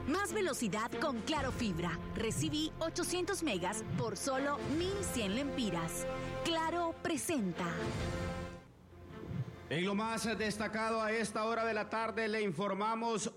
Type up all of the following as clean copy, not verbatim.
Más velocidad con Claro Fibra. Recibí 800 megas por solo 1,100 lempiras. Claro presenta. En lo más destacado a esta hora de la tarde le informamos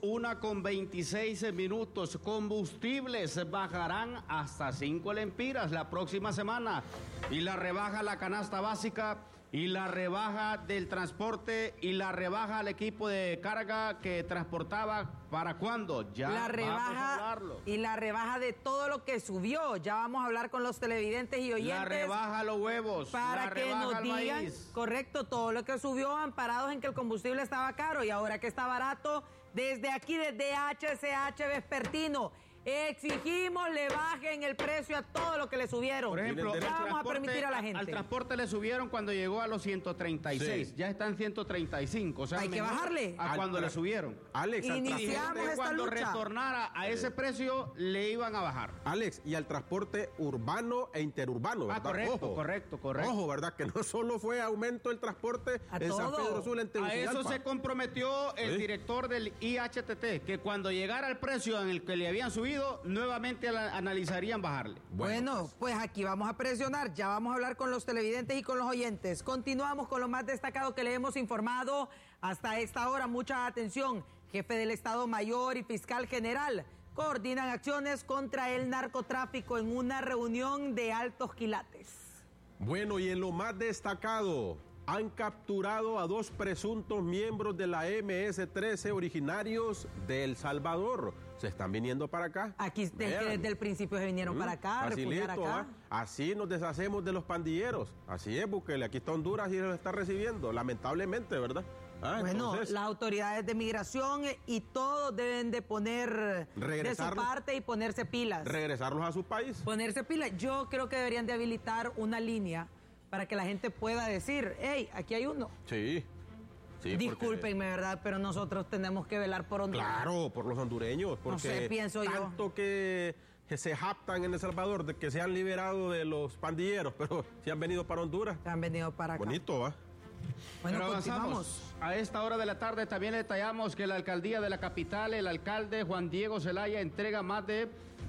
1:26. Combustibles bajarán hasta 5 lempiras la próxima semana. Y la rebaja a la canasta básica, y la rebaja del transporte, y la rebaja al equipo de carga que transportaba. ¿Para cuándo? Ya la rebaja, vamos a hablarlo. Y la rebaja de todo lo que subió. Ya vamos a hablar con los televidentes y oyentes. La rebaja a los huevos. Para que nos digan, correcto, todo lo que subió, amparados en que el combustible estaba caro y ahora que está barato. Desde aquí, desde HCH Vespertino, exigimos le bajen el precio a todo lo que le subieron. Por ejemplo, ya vamos a permitir a la gente. Al transporte le subieron cuando llegó a los 136. Sí. Ya está en 135. O sea, hay que bajarle. A cuando le subieron. Alex, iniciamos esta cuando lucha. Retornara a ese precio, le iban a bajar. Alex, y al transporte urbano e interurbano, ¿verdad? Correcto. Ojo, ¿verdad? Que no solo fue aumento el transporte a en todo. San Pedro Sula, en Tegucigalpa. A eso se comprometió el director del IHTT, que cuando llegara el precio en el que le habían subido, nuevamente analizarían bajarle. Bueno, pues aquí vamos a presionar, ya vamos a hablar con los televidentes y con los oyentes. Continuamos con lo más destacado que le hemos informado hasta esta hora. Mucha atención, jefe del Estado Mayor y Fiscal General coordinan acciones contra el narcotráfico en una reunión de altos quilates. Bueno, y en lo más destacado, han capturado a 2 presuntos miembros de la MS-13 originarios de El Salvador. Se están viniendo para acá. Aquí desde el principio se vinieron para acá, refugiar acá. Así nos deshacemos de los pandilleros. Así es, Bukele. Aquí está Honduras y los está recibiendo, lamentablemente, ¿verdad? Bueno, entonces, las autoridades de migración y todos deben de poner de su parte y ponerse pilas. Regresarlos a su país. Ponerse pilas. Yo creo que deberían de habilitar una línea para que la gente pueda decir, hey, aquí hay uno. Sí. Discúlpenme, ¿verdad? Pero nosotros tenemos que velar por Honduras. Claro, por los hondureños. Porque no sé, pienso tanto que se jactan en El Salvador de que se han liberado de los pandilleros, pero si han venido para Honduras. Se han venido para acá. Bonito, ¿va? Bueno, pero continuamos. A esta hora de la tarde también detallamos que la alcaldía de la capital, el alcalde Juan Diego Zelaya entrega más de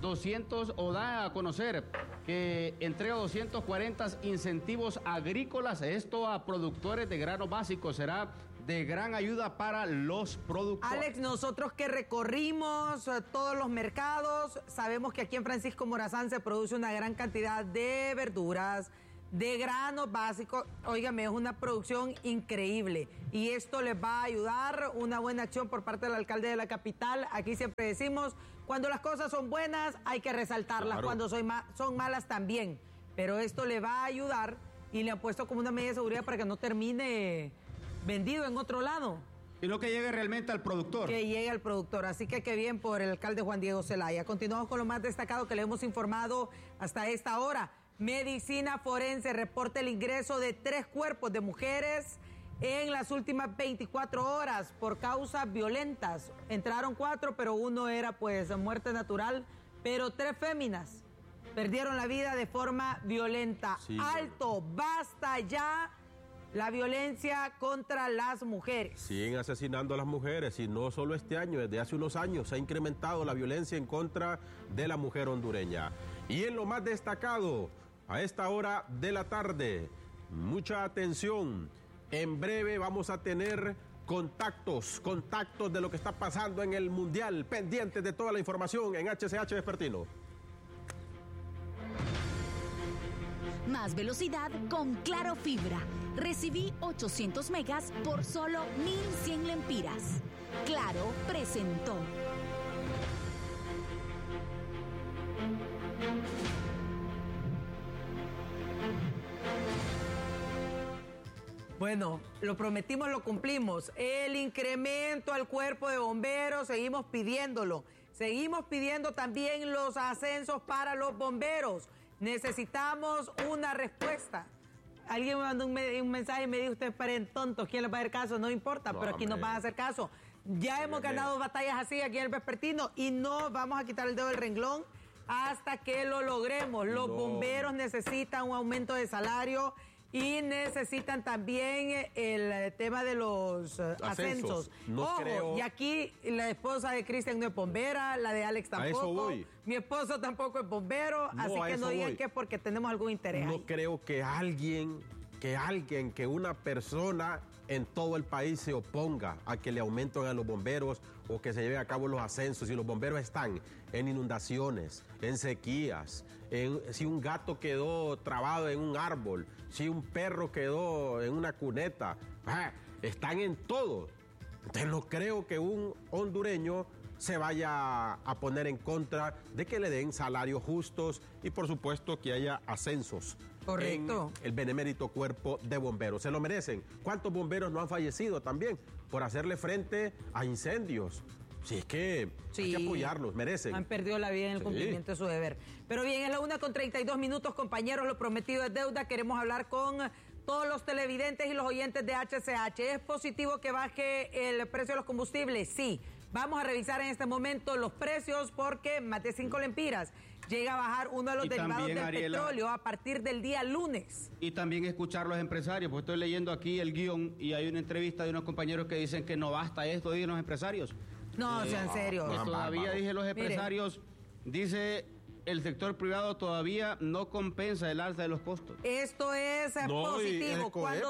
200, o da a conocer que entrega 240 incentivos agrícolas, esto a productores de granos básicos, será de gran ayuda para los productores. Alex, nosotros que recorrimos todos los mercados, sabemos que aquí en Francisco Morazán se produce una gran cantidad de verduras, de granos básicos. Óigame, es una producción increíble y esto les va a ayudar, una buena acción por parte del alcalde de la capital. Aquí siempre decimos, cuando las cosas son buenas hay que resaltarlas, claro. Cuando son malas también, pero esto le va a ayudar y le han puesto como una medida de seguridad para que no termine vendido en otro lado. Y no que llegue realmente al productor. Que llegue al productor, así que qué bien por el alcalde Juan Diego Zelaya. Continuamos con lo más destacado que le hemos informado hasta esta hora. Medicina Forense reporta el ingreso de 3 cuerpos de mujeres en las últimas 24 horas por causas violentas. Entraron 4, pero uno era pues muerte natural, pero 3 féminas perdieron la vida de forma violenta. Sí, alto, basta ya la violencia contra las mujeres. Siguen asesinando a las mujeres y no solo este año, desde hace unos años se ha incrementado la violencia en contra de la mujer hondureña. Y en lo más destacado, a esta hora de la tarde, mucha atención, en breve vamos a tener contactos de lo que está pasando en el Mundial, pendientes de toda la información en HCH Vespertino. Más velocidad con Claro Fibra. Recibí 800 megas por solo 1,100 lempiras. Claro presentó. Bueno, lo prometimos, lo cumplimos. El incremento al cuerpo de bomberos, seguimos pidiéndolo. Seguimos pidiendo también los ascensos para los bomberos. Necesitamos una respuesta. Alguien me mandó un mensaje y me dijo, ustedes paren tontos, ¿quién les va a hacer caso? No importa, no, pero aquí nos van a hacer caso. Ya hemos ganado batallas así aquí en el Vespertino y no vamos a quitar el dedo del renglón hasta que lo logremos. Los bomberos necesitan un aumento de salario y necesitan también el tema de los ascensos. Ojo, y aquí la esposa de Cristian no es bombera, la de Alex tampoco. A eso voy. Mi esposo tampoco es bombero, así que no digan que es porque tenemos algún interés. No creo que una persona en todo el país se oponga a que le aumenten a los bomberos o que se lleven a cabo los ascensos. Si los bomberos están en inundaciones, en sequías, si un gato quedó trabado en un árbol, si un perro quedó en una cuneta, están en todo. Entonces no creo que un hondureño se vaya a poner en contra de que le den salarios justos y por supuesto que haya ascensos. Correcto. En el benemérito cuerpo de bomberos. Se lo merecen. ¿Cuántos bomberos no han fallecido también por hacerle frente a incendios? Sí, es que hay que apoyarlos, merecen. Han perdido la vida en el cumplimiento de su deber. Pero bien, es la 1:32, compañeros, lo prometido es deuda. Queremos hablar con todos los televidentes y los oyentes de HCH. ¿Es positivo que baje el precio de los combustibles? Sí. Vamos a revisar en este momento los precios porque más de 5 lempiras llega a bajar uno de los derivados del petróleo a partir del día lunes. Y también escuchar a los empresarios, pues estoy leyendo aquí el guión y hay una entrevista de unos compañeros que dicen que no basta esto, dicen los empresarios. No, sean serios. Que todavía, dije los empresarios, dice el sector privado todavía no compensa el alza de los costos. Esto es positivo.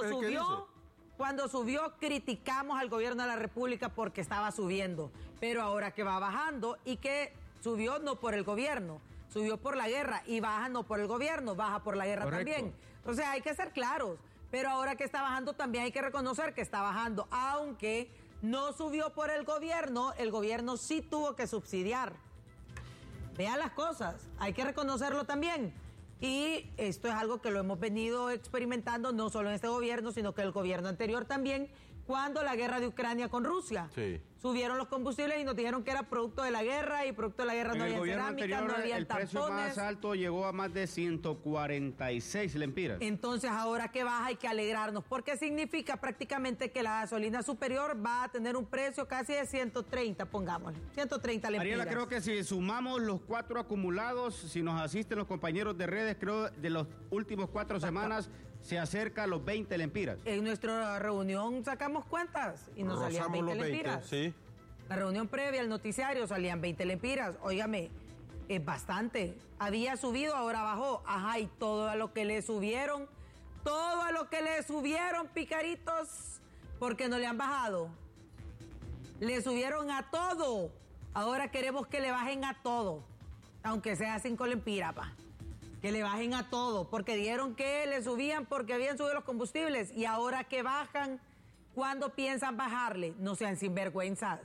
Cuando subió, criticamos al gobierno de la República porque estaba subiendo. Pero ahora que va bajando y que subió no por el gobierno, subió por la guerra y baja no por el gobierno, baja por la guerra. Correcto. También. O sea, hay que ser claros. Pero ahora que está bajando también hay que reconocer que está bajando. Aunque no subió por el gobierno sí tuvo que subsidiar. Vean las cosas, hay que reconocerlo también. Y esto es algo que lo hemos venido experimentando no solo en este gobierno, sino que el gobierno anterior también, cuando la guerra de Ucrania con Rusia. Sí. Subieron los combustibles y nos dijeron que era producto de la guerra y producto de la guerra no había cerámica, no había tampones. El precio más alto llegó a más de 146 lempiras. Entonces ahora que baja hay que alegrarnos, porque significa prácticamente que la gasolina superior va a tener un precio casi de 130, pongámosle, 130 lempiras. Ariela, creo que si sumamos los 4 acumulados, si nos asisten los compañeros de redes, creo de los últimos 4 semanas se acerca a los 20 lempiras. En nuestra reunión sacamos cuentas y nos salían 20 lempiras. Sí. La reunión previa al noticiario salían 20 lempiras. Óigame, es bastante. Había subido, ahora bajó. Ajá, y todo a lo que le subieron, picaritos, porque no le han bajado. Le subieron a todo. Ahora queremos que le bajen a todo, aunque sea 5 lempiras, pa. Que le bajen a todo, porque dijeron que le subían porque habían subido los combustibles y ahora que bajan, ¿cuándo piensan bajarle? No sean sinvergüenzas.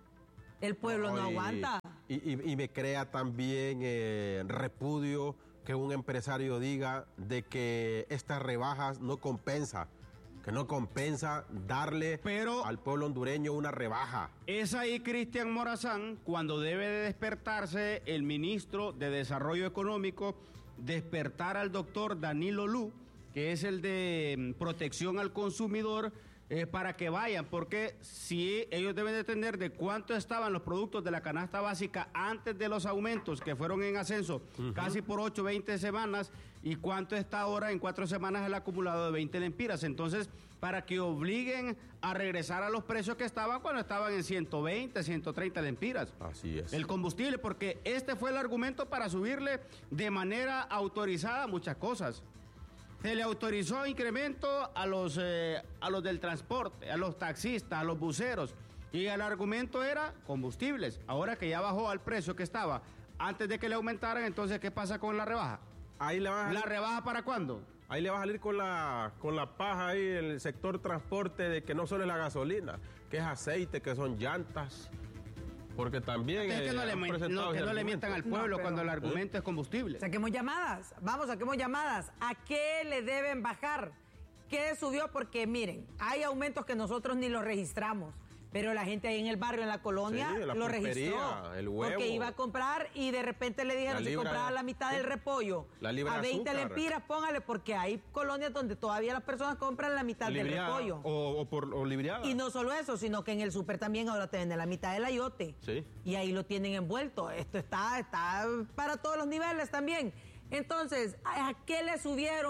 El pueblo no aguanta. Y me crea también repudio que un empresario diga de que estas rebajas no compensa, que no compensa darle al pueblo hondureño una rebaja. Es ahí Cristian Morazán cuando debe de despertarse el ministro de Desarrollo Económico, despertar al doctor Danilo Lu, que es el de protección al consumidor, para que vayan, porque si ellos deben de entender de cuánto estaban los productos de la canasta básica antes de los aumentos que fueron en ascenso, casi por 8, 20 semanas, y cuánto está ahora en 4 semanas el acumulado de 20 lempiras. Entonces, para que obliguen a regresar a los precios que estaban cuando estaban en 120, 130 lempiras. Así es. El combustible, porque este fue el argumento para subirle de manera autorizada muchas cosas. Se le autorizó incremento a los del transporte, a los taxistas, a los buceros. Y el argumento era combustibles. Ahora que ya bajó al precio que estaba antes de que le aumentaran, entonces, ¿qué pasa con la rebaja? Ahí le va a ¿La rebaja para cuándo? Ahí le va a salir con la paja ahí el sector transporte de que no solo es la gasolina, que es aceite, que son llantas. Porque también... Es que no le mientan al pueblo cuando el argumento es combustible. Saquemos llamadas. Vamos, saquemos llamadas. ¿A qué le deben bajar? ¿Qué subió? Porque miren, hay aumentos que nosotros ni los registramos. Pero la gente ahí en el barrio, en la colonia, lo registró. El huevo, porque iba a comprar y de repente le dijeron si compraba la mitad del repollo a 20 lempiras, póngale, porque hay colonias donde todavía las personas compran la mitad del repollo. O libriada. Y no solo eso, sino que en el súper también ahora te venden la mitad del ayote. Sí. Y ahí lo tienen envuelto. Esto está para todos los niveles también. Entonces, ¿a qué le subieron?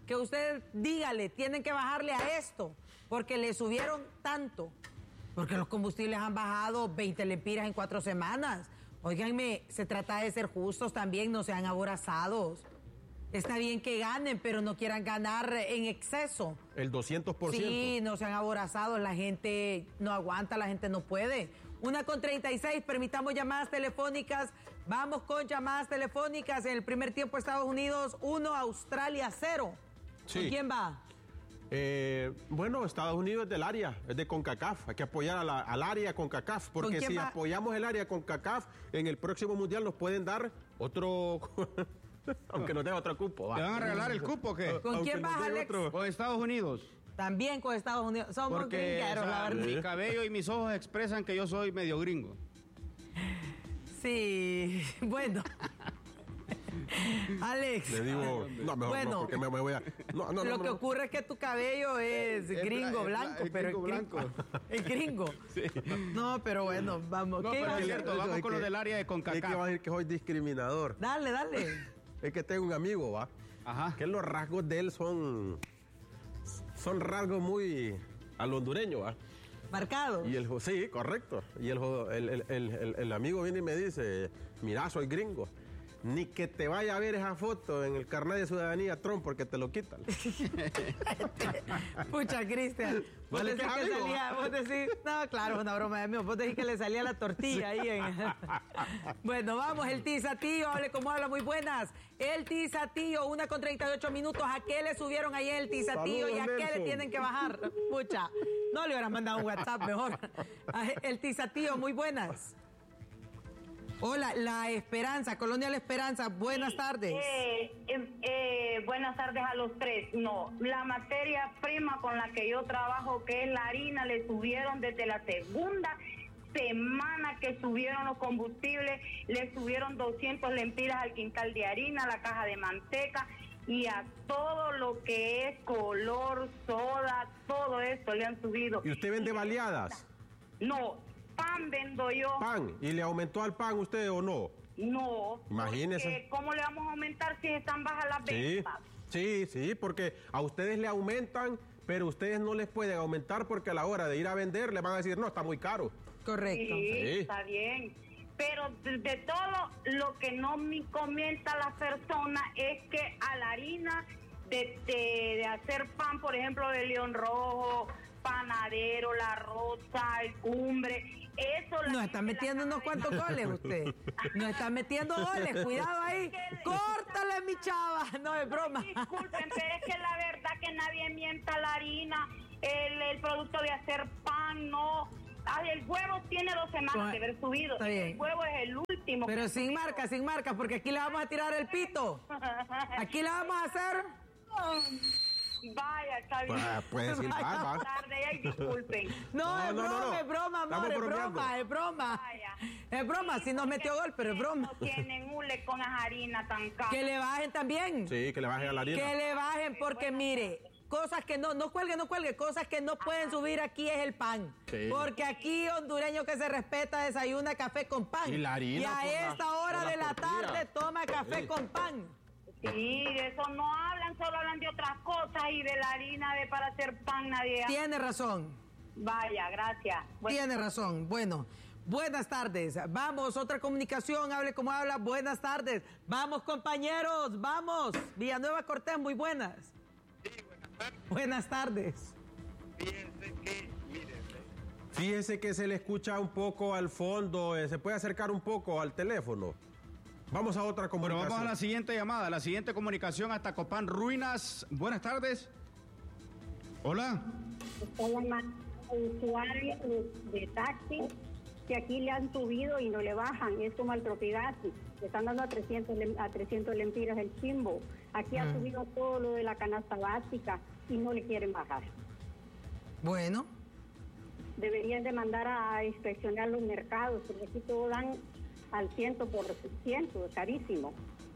que usted dígale, tienen que bajarle a esto, porque le subieron tanto, porque los combustibles han bajado 20 lempiras en 4 semanas. Óiganme, se trata de ser justos también, no sean aborazados. Está bien que ganen, pero no quieran ganar en exceso. El 200%. Sí, no sean aborazados, la gente no aguanta, la gente no puede. 1:36, permitamos llamadas telefónicas. Vamos con llamadas telefónicas. En el primer tiempo Estados Unidos 1, Australia 0. Sí. ¿Con quién va? Bueno, Estados Unidos es del área, es de CONCACAF. Hay que apoyar al área CONCACAF, porque si apoyamos el área CONCACAF, en el próximo mundial nos pueden dar otro... Aunque nos dé otro cupo. ¿Te van a regalar el cupo o qué? ¿Con quién vas, Alex? Con Estados Unidos. También con Estados Unidos. Somos Porque gringueros, la verdad. mi cabello y mis ojos expresan que yo soy medio gringo. Sí, bueno. Alex. Le digo, no, mejor bueno, no, porque me voy a... No, lo que ocurre es que tu cabello es gringo blanco, pero gringo blanco. Es gringo. Sí. No, pero bueno, vamos. No, ¿Qué pero iba a es hacer? cierto, vamos con lo del área de Es que va a CONCACAF. decir que soy discriminador. Dale. Es que tengo un amigo, ¿va? Ajá. Que los rasgos de él son rasgos muy al hondureño, ¿va? Marcado. Y sí, correcto. Y el amigo viene y me dice, mira, soy gringo. Ni que te vaya a ver esa foto en el carnet de ciudadanía Trump porque te lo quitan. Pucha, Cristian. Vos Vale, decís que que amigo. salía, vos decís, no, claro, es una broma de mí. Vos decís que le salía la tortilla ahí en... Bueno, vamos, el Tizatillo, hable como habla, muy buenas. El Tizatillo, 1:38. ¿A qué le subieron ayer el Tizatillo y a qué le tienen que bajar? Pucha, no le hubieras mandado un WhatsApp mejor. El Tizatillo, muy buenas. Hola, La Esperanza, Colonia La Esperanza, buenas tardes. Buenas tardes a los tres. No, la materia prima con la que yo trabajo, que es la harina, le subieron desde la segunda semana que subieron los combustibles, le subieron 200 lempiras al quintal de harina, a la caja de manteca y a todo lo que es color, soda, todo esto le han subido. ¿Y usted vende baleadas? No, pan vendo yo. ¿Pan? ¿Y le aumentó al pan usted o no? No. Imagínese. Porque ¿cómo le vamos a aumentar si están bajas las ventas? Sí, porque a ustedes le aumentan, pero ustedes no les pueden aumentar porque a la hora de ir a vender le van a decir, no, está muy caro. Correcto. Sí, Sí. está bien. Pero de todo lo que no me comenta la persona es que a la harina de hacer pan, por ejemplo, de León Rojo, Panadero, La Rosa, El Cumbre, eso... Nos está metiendo unos cuantos goles usted. Nos está metiendo goles, cuidado ahí. Córtale, mi chava. No, es broma. Disculpen, pero es que la verdad que nadie mienta la harina, el producto de hacer pan, no... El huevo tiene 2 semanas de haber subido. Está bien. El huevo es el último. Pero sin marca, porque aquí le vamos a tirar el pito. Aquí le vamos a hacer... Vaya, está bien. Puede silbar, va. Tarde, ay, disculpen. No, es broma, no. es broma, amor, Estamos es bromeando. broma, es broma. Vaya. Es broma, si nos metió gol, pero es broma. No tienen hule con esa harina tan cara. Que le bajen también. Sí, que le bajen a la harina. Que le bajen, porque mire, cosas que no cuelgue, cosas que no pueden subir aquí es el pan. Sí. Porque aquí hondureño que se respeta desayuna café con pan. Y la harina Y a con la- esta hora con de la la tortilla. tarde toma café Sí. con pan. Sí, de eso no hablan, solo hablan de otras cosas y de la harina de para hacer pan nadie habla. Tiene razón. Vaya, gracias. Bueno, Tiene razón. Bueno, buenas tardes. Vamos, otra comunicación. Hable como habla. Buenas tardes. Vamos, compañeros. Vamos. Villanueva Cortés, muy buenas. Sí, buenas tardes. Buenas tardes. Fíjense que, miren, Fíjese que se le escucha un poco al fondo. ¿Se puede acercar un poco al teléfono? Vamos a otra Bueno, comunicación. vamos a la siguiente llamada, la siguiente comunicación hasta Copán Ruinas. Buenas tardes. Hola. Estoy llamando a usuarios de taxi que aquí le han subido y no le bajan. Es como al Tropigasi. Le están dando a 300 lempiras el chimbo. Aquí ha subido todo lo de la canasta básica y no le quieren bajar. Bueno, Deberían de mandar a inspeccionar los mercados, porque aquí todo dan al 100%, es carísimo.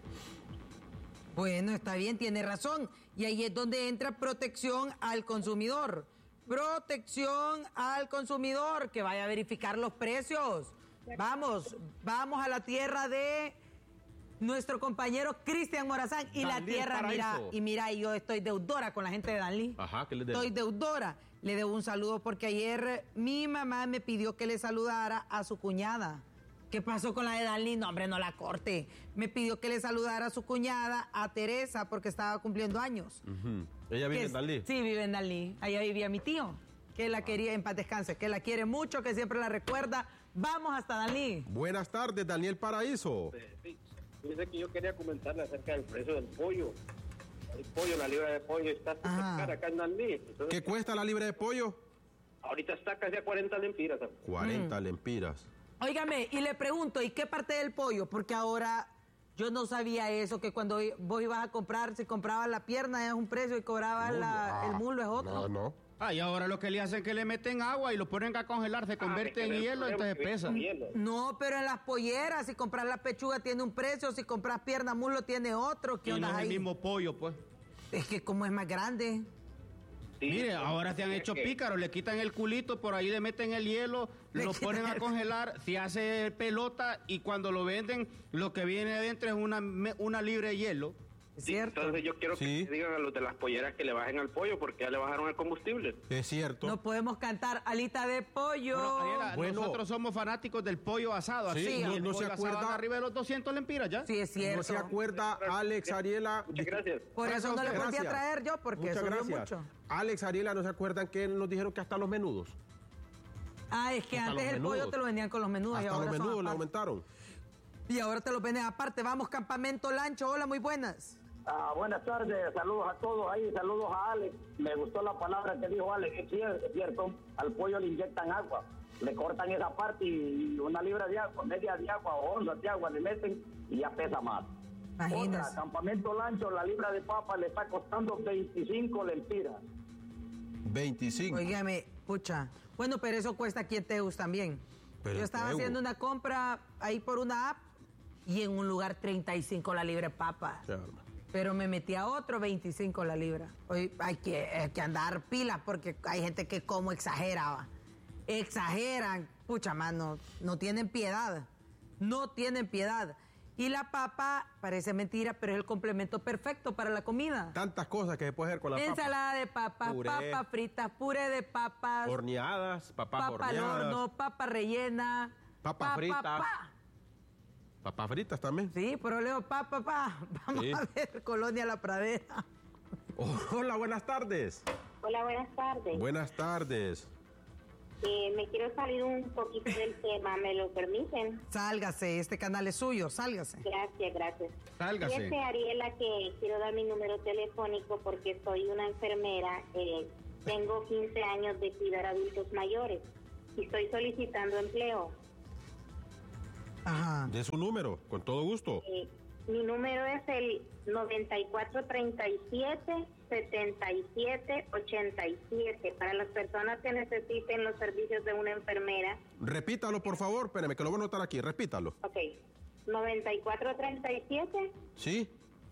bueno, está bien, tiene razón. Y ahí es donde entra protección al consumidor. Protección al consumidor, que vaya a verificar los precios. Vamos a la tierra de nuestro compañero Cristian Morazán y la Danlí, tierra, Paraíso. mira, yo estoy deudora con la gente de Danlí. Ajá, ¿qué le debo? Estoy deudora. Le debo un saludo porque ayer mi mamá me pidió que le saludara a su cuñada. ¿Qué pasó con la de Danlí? No, hombre, no la corte. Me pidió que le saludara a su cuñada, a Teresa, porque estaba cumpliendo años. Ujú. ¿Ella vive en Dalí? Sí, vive en Danlí. Allá vivía mi tío, que la quería, en paz descanse, que la quiere mucho, que siempre la recuerda. Vamos hasta Danlí. Buenas tardes, Daniel Paraíso. Sí, dice que yo quería comentarle acerca del precio del pollo. El pollo, la libra de pollo está súper Ajá. cara acá en Danlí. Entonces, ¿Qué cuesta la libra de pollo? ahorita está casi a 40 lempiras. 40 lempiras. Óigame, y le pregunto, ¿y qué parte del pollo? Porque ahora yo no sabía eso, que cuando vos ibas a comprar, si comprabas la pierna es un precio y cobrabas el muslo es otro. No. Ah, y ahora lo que le hacen es que le meten agua y lo ponen a congelar, se convierte en hielo, entonces pesa. No, pero en las polleras, si compras la pechuga tiene un precio, si compras pierna, muslo tiene otro. ¿Qué Y no onda es el ahí? mismo pollo, pues. Es que como es más grande. Mire, ahora se han hecho pícaros, le quitan el culito, por ahí le meten el hielo, Le lo quitan ponen a el- congelar, se hace pelota y cuando lo venden, lo que viene adentro es una libra de hielo. Es Sí, cierto. entonces yo quiero Sí. que digan a los de las polleras que le bajen al pollo porque ya le bajaron el combustible. Es cierto. No podemos cantar alita de pollo. Bueno, Daniela, Bueno. nosotros somos fanáticos del pollo asado. Sí, así, no- el no se pollo asado acuerda- anda arriba de los 200 lempiras ya. Sí, es cierto. ¿No se acuerda Alex Ariela? Muchas gracias. Por eso no le Gracias. volví a traer yo, porque Muchas subió gracias. mucho. Alex Ariela, ¿no se acuerdan que nos dijeron que hasta los menudos? Ah, es que Hasta antes los el pollo menudos. te lo vendían con los menudos y Hasta ahora los son menudos le aparte. aumentaron. Y ahora te los venden aparte. Vamos, Campamento Lancho. Hola, muy buenas. Buenas tardes, saludos a todos ahí, saludos a Alex. Me gustó la palabra que dijo Alex, es cierto, al pollo le inyectan agua, le cortan esa parte y una libra de agua, media de agua o onzas de agua le meten y ya pesa más. Imagínese. Otra, Campamento Lancho, la libra de papa le está costando 25 lempiras. 25. Óigame, pucha. Bueno, pero eso cuesta aquí en Teus también. Pero Yo en estaba Teus. haciendo una compra ahí por una app y en un lugar 35 la libra de papa. Qué arma. Pero me metí a otro 25 la libra. Hoy hay que andar pilas porque hay gente que como exageraba. Exageran. Pucha, mano, no tienen piedad. No tienen piedad. Y la papa, parece mentira, pero es el complemento perfecto para la comida. Tantas cosas que se puede hacer con la papa. Ensalada de papas, Puré. papas fritas, puré de papas, Horneadas, papas papa al horneadas. horno, papa rellena, Papas fritas. Papas fritas también. Sí, pero leo papa. Vamos Sí. a ver, Colonia La Pradera. Hola, buenas tardes. Hola, buenas tardes. Buenas tardes. Me quiero salir un poquito del tema, ¿me lo permiten? Sálgase, este canal es suyo, sálgase. Gracias. Sálgase. Fíjese, Ariela, que quiero dar mi número telefónico porque soy una enfermera. Tengo 15 años de cuidar adultos mayores y estoy solicitando empleo. Ajá. De su número, con todo gusto. Mi número es el 9437-7787 para las personas que necesiten los servicios de una enfermera. Repítalo, por favor. Espéreme, que lo voy a anotar aquí. Repítalo. Ok, 9437 ¿Sí?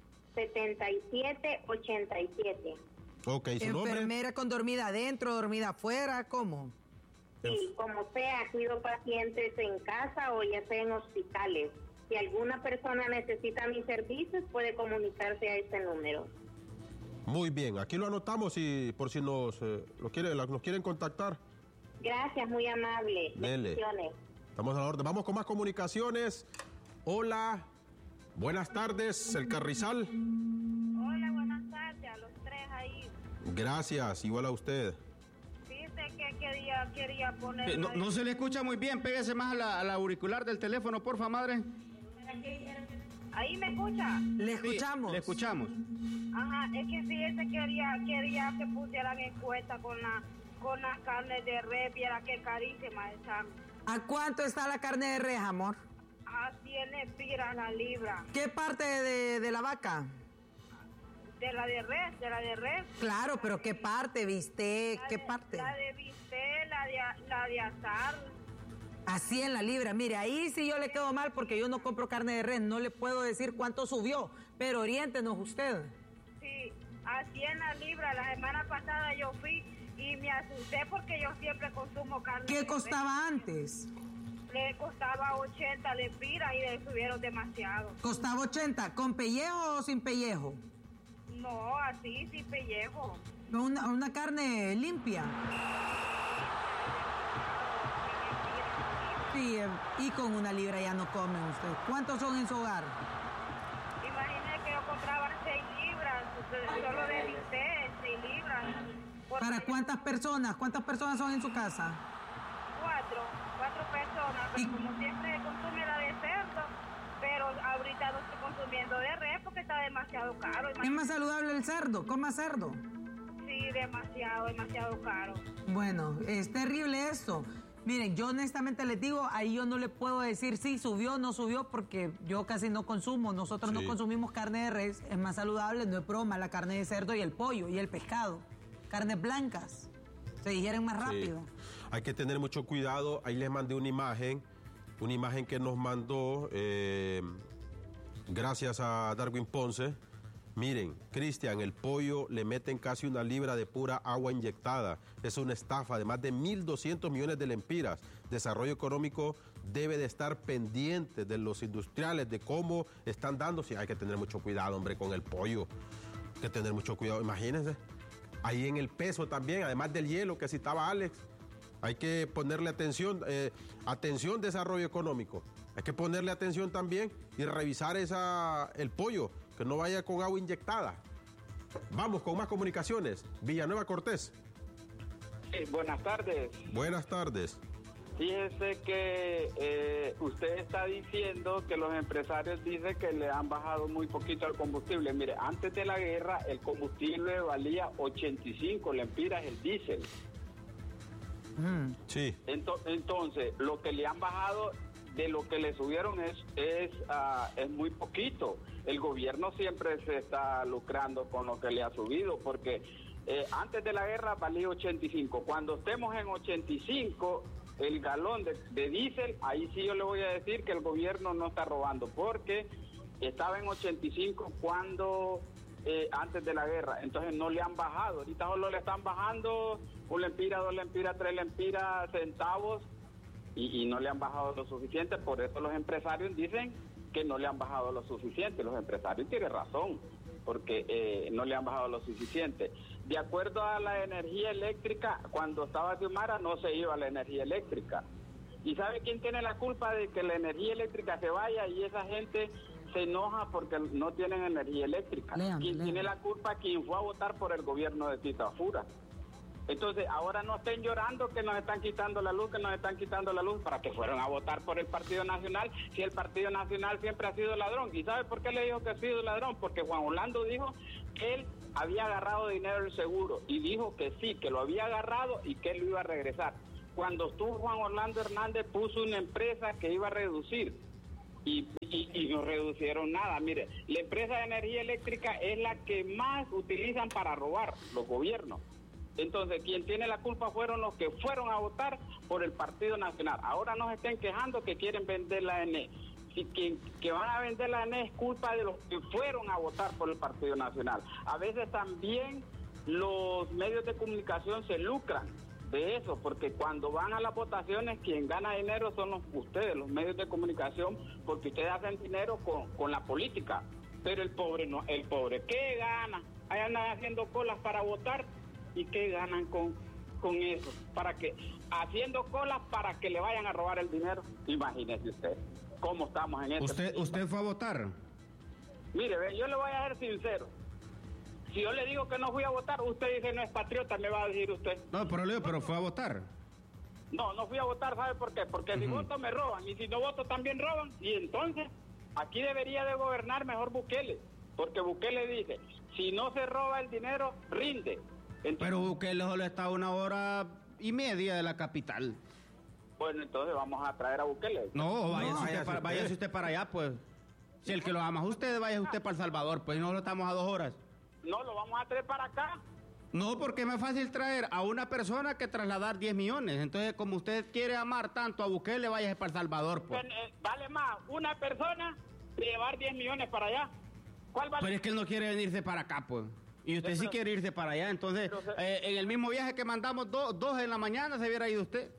7787. Ok, ¿su nombre? Enfermera con dormida adentro, dormida afuera, ¿cómo? Sí, como sea, cuido pacientes en casa o ya sea en hospitales. Si alguna persona necesita mis servicios, puede comunicarse a este número. Muy bien, aquí lo anotamos y por si nos quieren contactar. Gracias, muy amable. Dele. Bendiciones. Estamos a la orden. Vamos con más comunicaciones. Hola, buenas tardes, el Carrizal. Hola, buenas tardes a los tres ahí. Gracias, igual a usted. Dice que quería poner... No se le escucha muy bien, pégase más a la auricular del teléfono, porfa, madre. ¿Ahí me escucha? Le Sí, escuchamos. le escuchamos. Ajá, es que fíjese, quería que pusieran encuesta con la carne de res, viera qué carísima esa. ¿A cuánto está la carne de res, amor? A 100 lempiras la libra. ¿Qué parte de la vaca? De la de res. Claro, pero ¿qué parte, viste? ¿Qué parte? La de bistec, la de asar. Así en la libra. Mire, ahí sí yo le quedo mal porque yo no compro carne de res. No le puedo decir cuánto subió, pero oriéntenos usted. Sí, a 100 la libra. La semana pasada yo fui y me asusté porque yo siempre consumo carne. ¿Qué de res. costaba antes? le costaba 80 lempiras y le subieron demasiado. ¿Costaba 80? ¿Con pellejo o sin pellejo? No, así, sin pellejo. Una carne limpia. Sí, y con 1 libra ya no comen ustedes. ¿Cuántos son en su hogar? Imagínese que yo compraba 6 libras, solo de bistec, 6 libras. ¿Para cuántas personas? ¿Cuántas personas son en su casa? 4 personas, pero como siempre consume la de cerdo, pero ahorita no estoy consumiendo de res porque está demasiado caro. ¿Es más saludable el cerdo? ¿Coma cerdo? Sí, demasiado caro. Bueno, es terrible esto. Miren, yo honestamente les digo, ahí yo no le puedo decir si subió o no subió porque yo casi no consumo. Nosotros no consumimos carne de res, es más saludable, no es broma, la carne de cerdo y el pollo y el pescado. Carnes blancas, se digieren más rápido. Hay que tener mucho cuidado. Ahí les mandé una imagen que nos mandó gracias a Darwin Ponce. Miren, Cristian, el pollo le meten casi 1 libra de pura agua inyectada. Es una estafa de más de 1.200 millones de lempiras. Desarrollo económico debe de estar pendiente de los industriales, de cómo están dando. Sí, hay que tener mucho cuidado, hombre, con el pollo. Hay que tener mucho cuidado, imagínense. Ahí en el peso también, además del hielo que citaba Alex. Hay que ponerle atención, atención desarrollo económico. Hay que ponerle atención también y revisar el pollo, que no vaya con agua inyectada. Vamos con más comunicaciones. Villanueva Cortés. Buenas tardes. Buenas tardes. Fíjese que usted está diciendo que los empresarios dicen que le han bajado muy poquito el combustible. Mire, antes de la guerra el combustible valía 85 lempiras el diésel. Sí. Entonces, lo que le han bajado de lo que le subieron es muy poquito. El gobierno siempre se está lucrando con lo que le ha subido, porque antes de la guerra valía 85. Cuando estemos en 85, el galón de diésel, ahí sí yo le voy a decir que el gobierno no está robando, porque estaba en 85 cuando antes de la guerra. Entonces no le han bajado. Ahorita solo le están bajando 1 lempira, 2 lempiras, 3 lempiras centavos y no le han bajado lo suficiente. Por eso los empresarios dicen que no le han bajado lo suficiente. Los empresarios tienen razón, porque no le han bajado lo suficiente. De acuerdo a la energía eléctrica, cuando estaba Xiomara no se iba la energía eléctrica. ¿Y sabe quién tiene la culpa de que la energía eléctrica se vaya y esa gente se enoja porque no tienen energía eléctrica? ¿Quién tiene la culpa? Quien fue a votar por el gobierno de Tito Afura. Entonces, ahora no estén llorando que nos están quitando la luz, para que fueron a votar por el Partido Nacional, si el Partido Nacional siempre ha sido ladrón. ¿Y sabe por qué le dijo que ha sido ladrón? Porque Juan Orlando dijo que él había agarrado dinero del seguro, y dijo que sí, que lo había agarrado y que él lo iba a regresar. Cuando estuvo Juan Orlando Hernández, puso una empresa que iba a reducir, y no reducieron nada. Mire, la empresa de energía eléctrica es la que más utilizan para robar los gobiernos. Entonces, quien tiene la culpa fueron los que fueron a votar por el Partido Nacional. Ahora nos estén quejando que quieren vender la ENE. Si que van a vender la ENE es culpa de los que fueron a votar por el Partido Nacional. A veces también los medios de comunicación se lucran de eso, porque cuando van a las votaciones, quien gana dinero son ustedes, los medios de comunicación, porque ustedes hacen dinero con la política. Pero el pobre no, el pobre, ¿qué gana? Ahí andan haciendo colas para votar. ¿Y qué ganan con eso? ¿Para qué? Haciendo colas para que le vayan a robar el dinero. Imagínese usted cómo estamos en esto. ¿Usted fue a votar? Mire, yo le voy a ser sincero. Si yo le digo que no fui a votar, usted dice no es patriota, me va a decir usted. No, pero fue a votar. No fui a votar, ¿sabe por qué? Porque si voto me roban, y si no voto también roban. Y entonces, aquí debería de gobernar mejor Bukele. Porque Bukele dice, si no se roba el dinero, rinde. Entonces, pero Bukele solo está a 1 hora y media de la capital. Bueno, entonces vamos a traer a Bukele. No, váyase usted para allá, pues. Si el que lo ama a usted, vaya usted para El Salvador, pues no lo estamos a 2 horas. No, lo vamos a traer para acá. No, porque es más fácil traer a una persona que trasladar 10 millones. Entonces, como usted quiere amar tanto a Bukele, váyase para El Salvador, pues. Vale más una persona de llevar 10 millones para allá. ¿Cuál vale? Pero es que él no quiere venirse para acá, pues. Y usted sí quiere irse para allá. Entonces, en el mismo viaje que mandamos, 2 en la mañana se hubiera ido usted.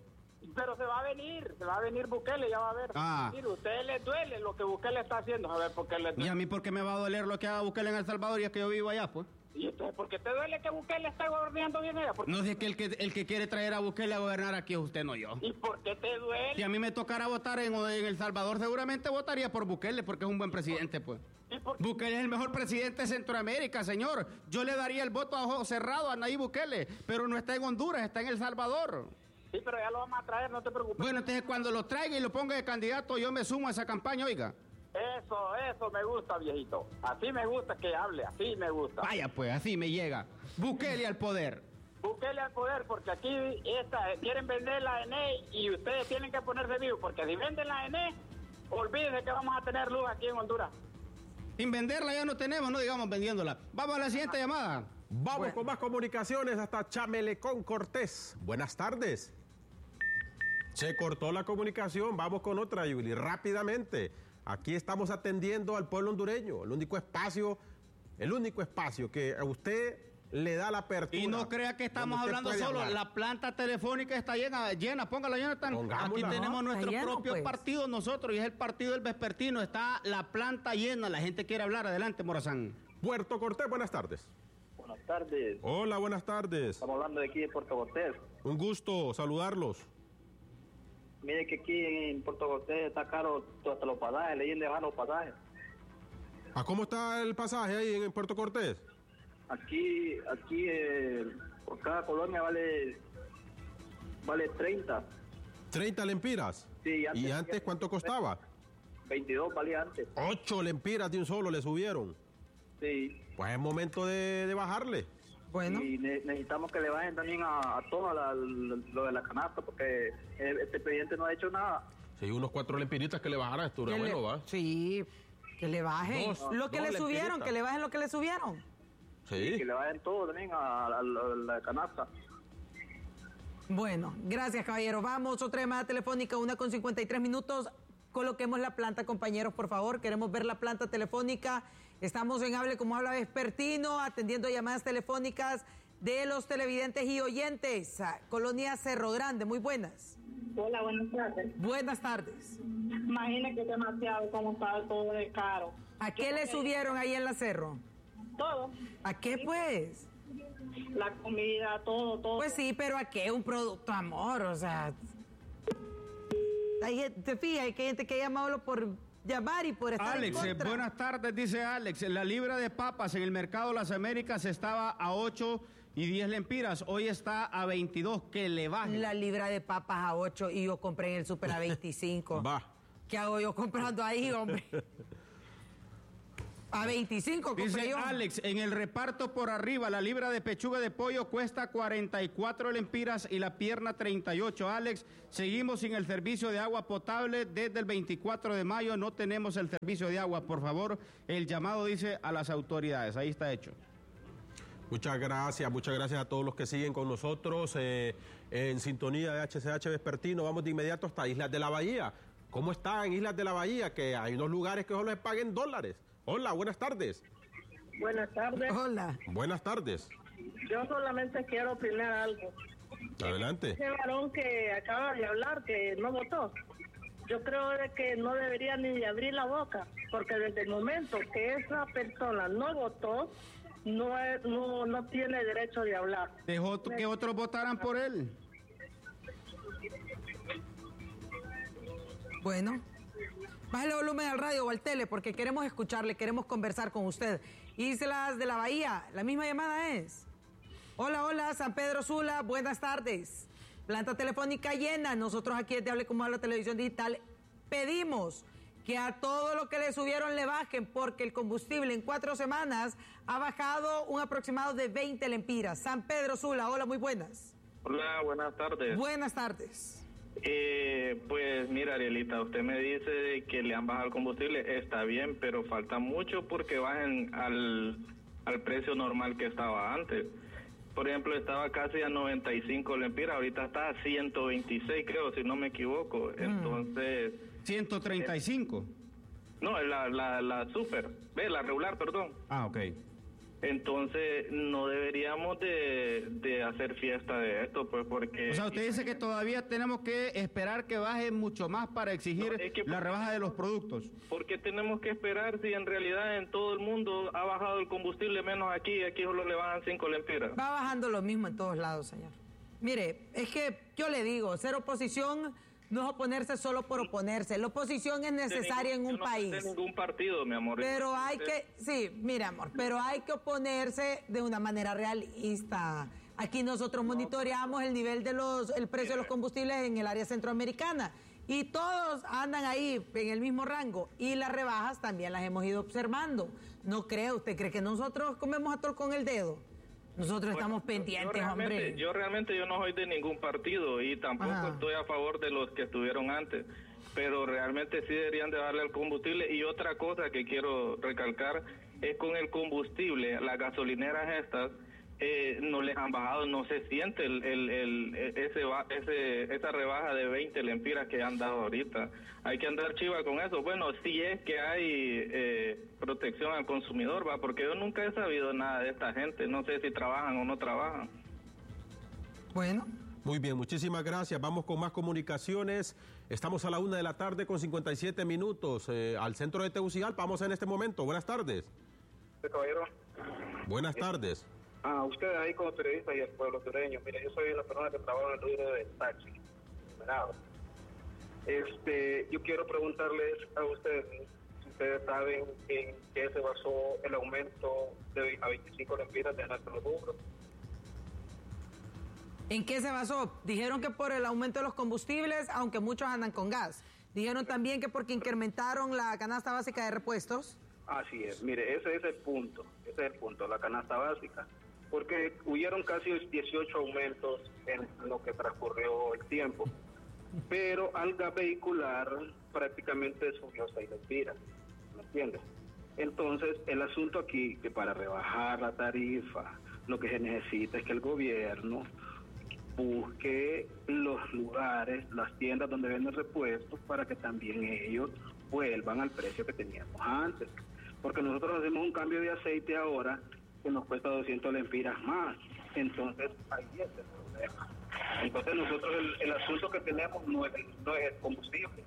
Pero se va a venir Bukele, ya va a ver. Mire, a ustedes les duele lo que Bukele está haciendo, a ver por qué les duele. ¿Y a mí por qué me va a doler lo que haga Bukele en El Salvador y es que yo vivo allá, pues? ¿Y entonces por qué te duele que Bukele está gobernando bien allá? No sé que el que quiere traer a Bukele a gobernar aquí es usted, no yo. ¿Y por qué te duele? Si a mí me tocara votar en El Salvador, seguramente votaría por Bukele, porque es un buen presidente, pues. Bukele es el mejor presidente de Centroamérica, señor. Yo le daría el voto a ojo cerrado a Nayib Bukele, pero no está en Honduras, está en El Salvador. Sí, pero ya lo vamos a traer, no te preocupes. Bueno, entonces cuando lo traiga y lo ponga de candidato, yo me sumo a esa campaña, oiga. Eso me gusta, viejito. Así me gusta que hable, así me gusta. Vaya pues, así me llega. Bukele al poder. Bukele al poder, porque aquí quieren vender la ENE y ustedes tienen que ponerse vivos, porque si venden la ENE, olvídense que vamos a tener luz aquí en Honduras. Sin venderla ya no tenemos, no digamos vendiéndola. Vamos a la siguiente llamada. Vamos con más comunicaciones hasta Chamelecón, Cortés. Buenas tardes. Se cortó la comunicación, vamos con otra, Yuli, rápidamente. Aquí estamos atendiendo al pueblo hondureño, el único espacio que a usted le da la apertura. Y no crea que estamos hablando solo, la planta telefónica está llena, póngala, Jonathan. Aquí tenemos nuestro propio partido nosotros, y es el partido del vespertino, está la planta llena, la gente quiere hablar, adelante, Morazán. Puerto Cortés, buenas tardes. Buenas tardes. Hola, buenas tardes. Estamos hablando de aquí de Puerto Cortés. Un gusto saludarlos. Mire que aquí en Puerto Cortés está caro hasta los pasajes, le llegan dejar los pasajes. ¿A cómo está el pasaje ahí en Puerto Cortés? Aquí por cada colonia vale 30. ¿30 lempiras? Sí, ¿Y antes cuánto costaba? 22 valía antes. 8 lempiras de un solo le subieron. Sí. Pues es momento de bajarle. Bueno. Y necesitamos que le bajen también a todo lo de la canasta, porque este presidente no ha hecho nada. Sí, unos 4 lempiritas que le bajaran, esto era bueno, ¿va? Sí, que le bajen. Lo que le subieron, que le bajen lo que le subieron. Sí. Que le bajen todo también a la canasta. Bueno, gracias, caballero. Vamos, otra llamada telefónica, 1:53. Coloquemos la planta, compañeros, por favor. Queremos ver la planta telefónica. Estamos en Hable Como Habla Vespertino, atendiendo llamadas telefónicas de los televidentes y oyentes. Colonia Cerro Grande, muy buenas. Hola, buenas tardes. Buenas tardes. Imagínate que demasiado como está todo de caro. ¿A qué le subieron ahí en la Cerro? Todo. ¿A qué, pues? La comida, todo. Pues sí, pero ¿a qué? Un producto, amor, o sea... Te fijas, hay gente que ha llamado por llamar y por estar Alex, en contra. buenas tardes, dice Alex. La libra de papas en el mercado de las Américas estaba a 8 y 10 lempiras. Hoy está a 22, que le bajen. La libra de papas a 8 y yo compré en el súper a 25. Va. ¿Qué hago yo comprando ahí, hombre? A 25 compré Dice yo. Alex, en el reparto por arriba, la libra de pechuga de pollo cuesta 44 lempiras y la pierna 38. Alex, seguimos sin el servicio de agua potable desde el 24 de mayo. No tenemos el servicio de agua. Por favor, el llamado dice a las autoridades. Ahí está hecho. Muchas gracias a todos los que siguen con nosotros en sintonía de HCH Vespertino. Vamos de inmediato hasta Islas de la Bahía. ¿Cómo está en Islas de la Bahía? Que hay unos lugares que solo les paguen dólares. Hola, buenas tardes. Buenas tardes. Hola. Buenas tardes. Yo solamente quiero opinar algo. Adelante. Ese varón que acaba de hablar, que no votó, yo creo de que no debería ni de abrir la boca, porque desde el momento que esa persona no votó, no tiene derecho de hablar. Dejó que otros votaran por él. Bueno, bájale volumen al radio o al tele porque queremos escucharle, queremos conversar con usted. Islas de la Bahía, la misma llamada es. Hola, San Pedro Sula, buenas tardes. Planta telefónica llena. Nosotros aquí desde Hable Como Habla Televisión Digital pedimos que a todo lo que le subieron le bajen porque el combustible en 4 semanas ha bajado un aproximado de 20 lempiras. San Pedro Sula, hola, muy buenas. Hola, buenas tardes. Buenas tardes. Pues mira, Arielita, usted me dice de que le han bajado el combustible, está bien, pero falta mucho porque bajen al precio normal que estaba antes. Por ejemplo, estaba casi a 95 lempiras, ahorita está a 126, creo, si no me equivoco. Entonces... 135. No, la super, la regular, perdón. Ah, ok. Entonces no deberíamos de hacer fiesta de esto, pues, porque... O sea, usted dice que todavía tenemos que esperar que baje mucho más para exigir la rebaja de los productos. ¿Por qué tenemos que esperar si en realidad en todo el mundo ha bajado el combustible menos aquí solo le bajan 5 lempiras? Va bajando lo mismo en todos lados, señor. Mire, es que yo le digo, ser oposición no es oponerse solo por oponerse. La oposición es necesaria en un país. No de ningún partido, mi amor. Pero hay que, sí, mire, amor, pero hay que oponerse de una manera realista. Aquí nosotros monitoreamos el nivel de el precio de los combustibles en el área centroamericana y todos andan ahí en el mismo rango y las rebajas también las hemos ido observando. ¿No cree? ¿Usted cree que nosotros comemos atol con el dedo? Nosotros estamos pendientes, hombre. Yo realmente no soy de ningún partido y tampoco estoy a favor de los que estuvieron antes, pero realmente sí deberían de darle al combustible. Y otra cosa que quiero recalcar es con el combustible, las gasolineras estas no les han bajado, no se siente esa rebaja de 20 lempiras que han dado ahorita. Hay que andar chiva con eso. Bueno, si es que hay protección al consumidor, va, porque yo nunca he sabido nada de esta gente, no sé si trabajan o no trabajan. Bueno. Muy bien, muchísimas gracias. Vamos con más comunicaciones. Estamos a la 1:00 con 57 minutos al centro de Tegucigalpa. Vamos en este momento. Buenas tardes. Caballero. Buenas tardes. Ustedes ahí como periodistas y el pueblo sureño, mire, yo soy una persona que trabaja en el rubro del taxi. Yo quiero preguntarles a ustedes, si ustedes saben en qué se basó el aumento a 25 lempiras de nuestro rubro. ¿En qué se basó? Dijeron que por el aumento de los combustibles, aunque muchos andan con gas. Dijeron también que porque incrementaron la canasta básica de repuestos. Así es, mire, ese es el punto, la canasta básica. Porque hubieron casi 18 aumentos en lo que transcurrió el tiempo. Pero al gas vehicular prácticamente subió 6 lempiras, ¿me entiendes? Entonces, el asunto aquí, que para rebajar la tarifa, lo que se necesita es que el gobierno busque los lugares, las tiendas donde venden repuestos, para que también ellos vuelvan al precio que teníamos antes. Porque nosotros hacemos un cambio de aceite ahora que nos cuesta 200 lempiras más. Entonces, ahí es el problema. Entonces, nosotros el asunto que tenemos no es el combustible,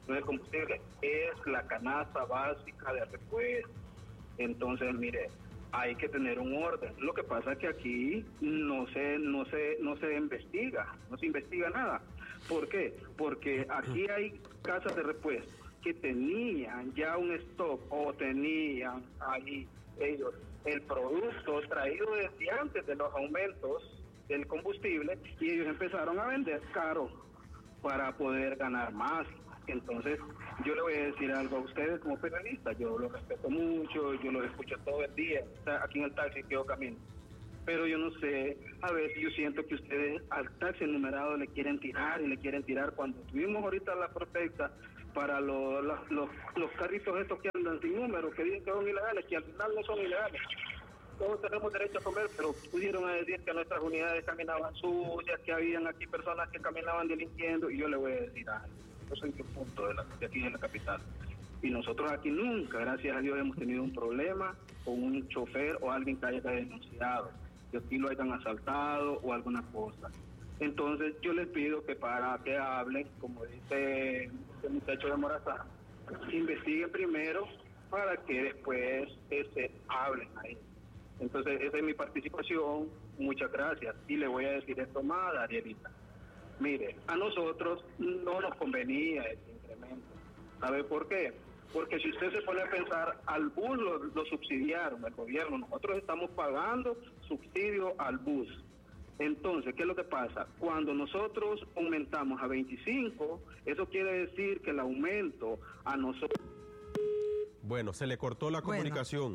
es la canasta básica de repuestos. Entonces, mire, hay que tener un orden. Lo que pasa es que aquí no se investiga nada. ¿Por qué? Porque aquí hay casas de repuestos que tenían ya un stock o tenían ahí ellos el producto traído desde antes de los aumentos del combustible y ellos empezaron a vender caro para poder ganar más. Entonces, yo le voy a decir algo a ustedes como periodistas, yo los respeto mucho, yo los escucho todo el día, aquí en el taxi que yo camino. Pero yo no sé, a veces yo siento que ustedes al taxi enumerado le quieren tirar cuando tuvimos ahorita la protesta para los carritos estos que andan sin número, que dicen que son ilegales, que al final no son ilegales. Todos tenemos derecho a comer, pero pudieron decir que nuestras unidades caminaban sucias, que habían aquí personas que caminaban delinquiendo, y yo le voy a decir algo. Yo soy de un punto de aquí en la capital. Y nosotros aquí nunca, gracias a Dios, hemos tenido un problema con un chofer o alguien que haya denunciado, que aquí lo hayan asaltado o alguna cosa. Entonces yo les pido que para que hablen, como dice este muchacho de Morazán, investiguen primero para que después hablen ahí. Entonces esa es mi participación, muchas gracias. Y le voy a decir esto más, Arielita. Mire, a nosotros no nos convenía este incremento. ¿Sabe por qué? Porque si usted se pone a pensar, al bus lo subsidiaron, el gobierno, nosotros estamos pagando subsidio al bus. Entonces, ¿qué es lo que pasa? Cuando nosotros aumentamos a 25, eso quiere decir que el aumento a nosotros... Bueno, se le cortó la comunicación,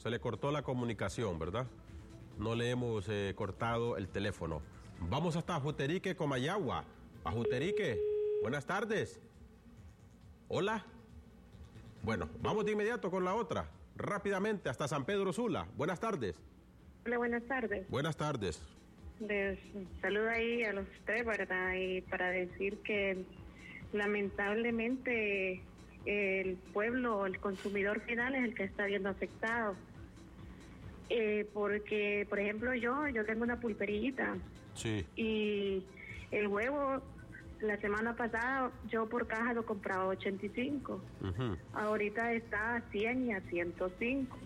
¿verdad? No le hemos cortado el teléfono. Vamos hasta Juterique, Comayagua. A Juterique, buenas tardes. Hola. Bueno, vamos de inmediato con la otra. Rápidamente, hasta San Pedro Sula. Buenas tardes. Hola, buenas tardes. Buenas tardes. Les saludo ahí a los tres, ¿verdad? Y para decir que lamentablemente el pueblo, el consumidor final es el que está viendo afectado. Porque, por ejemplo, yo tengo una pulperillita. Sí. Y el huevo, la semana pasada, yo por caja lo compraba 85. Ahorita está a 100 y a 105.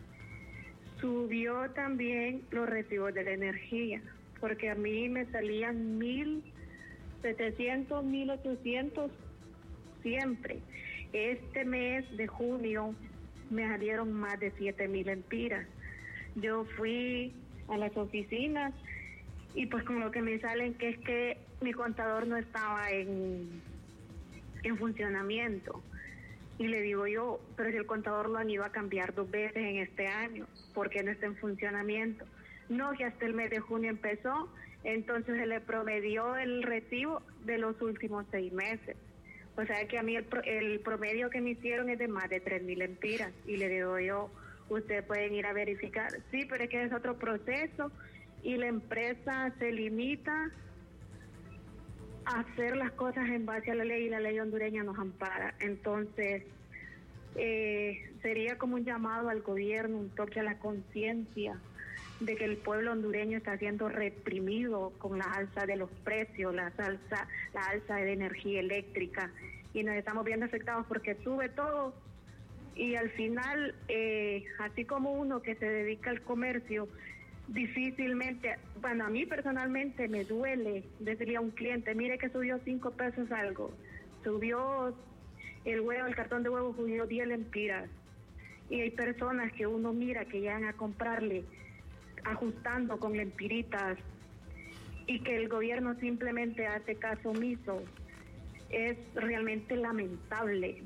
Subió también los recibos de la energía, porque a mí me salían 1.700, 1.800 siempre. Este mes de junio me salieron más de 7.000 lempiras. Yo fui a las oficinas y pues con lo que me salen que es que mi contador no estaba en funcionamiento. Y le digo yo, pero si el contador lo han ido a cambiar 2 veces en este año, ¿por qué no está en funcionamiento? No, que hasta el mes de junio empezó, entonces se le promedió el recibo de los últimos 6 meses. O sea que a mí el promedio que me hicieron es de más de 3.000 lempiras. Y le digo yo, ustedes pueden ir a verificar. Sí, pero es que es otro proceso y la empresa se limita a hacer las cosas en base a la ley y la ley hondureña nos ampara. Entonces, sería como un llamado al gobierno, un toque a la conciencia de que el pueblo hondureño está siendo reprimido con la alza de los precios, la alza de energía eléctrica, y nos estamos viendo afectados porque sube todo y al final, así como uno que se dedica al comercio, difícilmente, bueno, a mí personalmente me duele decirle a un cliente, mire que subió 5 pesos algo, subió el huevo, el cartón de huevo subió 10 lempiras, y hay personas que uno mira que llegan a comprarle ajustando con lempiritas y que el gobierno simplemente hace caso omiso. Es realmente lamentable.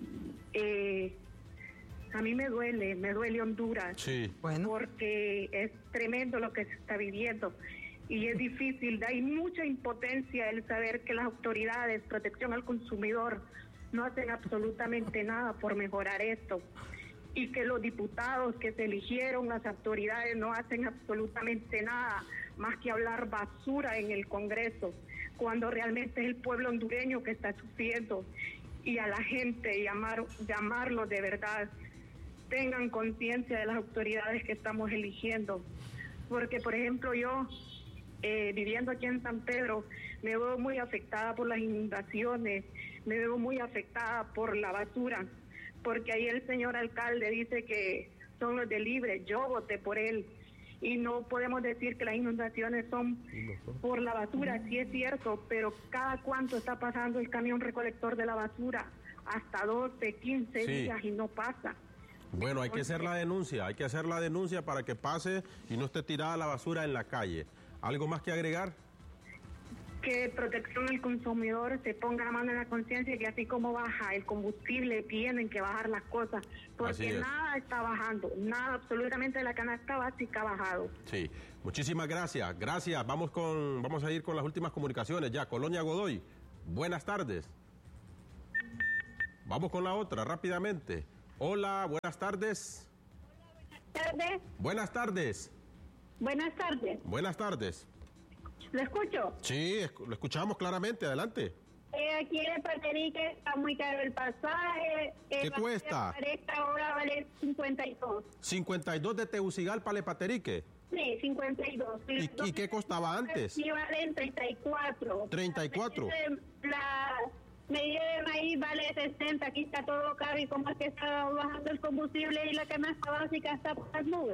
A mí me duele Honduras, sí. Porque es tremendo lo que se está viviendo y es difícil, hay mucha impotencia el saber que las autoridades, protección al consumidor, no hacen absolutamente nada por mejorar esto y que los diputados que se eligieron, las autoridades no hacen absolutamente nada más que hablar basura en el Congreso, cuando realmente es el pueblo hondureño que está sufriendo, y a la gente llamarlo de verdad, tengan conciencia de las autoridades que estamos eligiendo, porque por ejemplo yo, viviendo aquí en San Pedro, me veo muy afectada por las inundaciones, me veo muy afectada por la basura, porque ahí el señor alcalde dice que son los de Libre, yo voté por él, y no podemos decir que las inundaciones son por la basura, sí es cierto, pero cada cuánto está pasando el camión recolector de la basura, hasta 12, 15 días y no pasa. Bueno, hay que hacer la denuncia para que pase y no esté tirada la basura en la calle. ¿Algo más que agregar? Que protección al consumidor se ponga la mano en la conciencia, que así como baja el combustible, tienen que bajar las cosas, porque nada está bajando, nada, absolutamente la canasta básica ha bajado. Sí, muchísimas gracias, vamos a ir con las últimas comunicaciones ya. Colonia Godoy, buenas tardes. Vamos con la otra, rápidamente. Hola, buenas tardes. Buenas tardes. Buenas tardes. Buenas tardes. ¿Lo escucho? Sí, lo escuchamos claramente, adelante. Aquí en Paterique está muy caro el pasaje. ¿Qué cuesta? Para esta hora vale 52. 52 de Tegucigalpa a Paterique. Sí, 52. ¿Y qué costaba antes? Sí, valen 34. 34. La medida de maíz vale 60. Aquí está todo caro. ¿Y cómo es que está bajando el combustible y la canasta básica está por las nubes?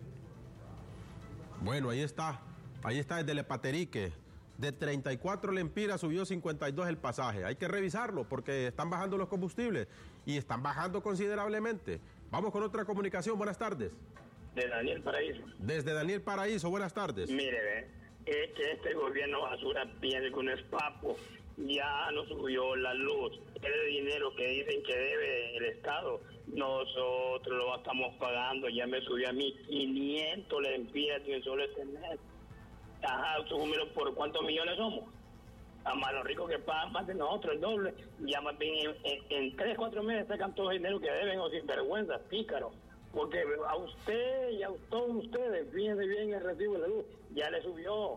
Bueno, ahí está desde Lepaterique. De 34 lempiras subió 52 el pasaje. Hay que revisarlo porque están bajando los combustibles y están bajando considerablemente. Vamos con otra comunicación. Buenas tardes. De Daniel Paraíso. Desde Daniel Paraíso, buenas tardes. Mire, es que este gobierno basura piensa que uno es papo. Ya nos subió la luz. El dinero que dicen que debe el Estado, nosotros lo estamos pagando. Ya me subió a mí 500 lempiras en solo este mes. Ajá, número, ¿por cuántos millones somos? A más los ricos que pagan más de nosotros, el doble. Ya más bien en 3, 4 meses sacan todo el dinero que deben, o sin vergüenza, pícaro. Porque a usted y a todos ustedes, fíjense bien el recibo de la luz, ya le subió